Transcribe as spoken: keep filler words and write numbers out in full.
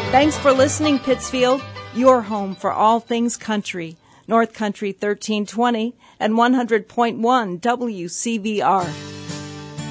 Thanks for listening, Pittsfield, your home for all things country. North Country thirteen twenty and one hundred point one W C V R.